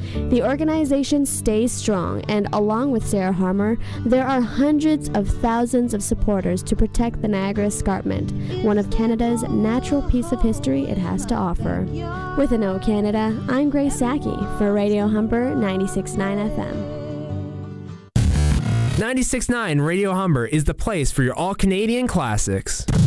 The organization stays strong, and along with Sarah Harmer, there are hundreds of thousands of supporters to protect the Niagara Escarpment, one of Canada's natural piece of history it has to offer. With an O Canada, I'm Grace Saki for Radio Humber 96.9 FM. 96.9 Radio Humber is the place for your all-Canadian classics.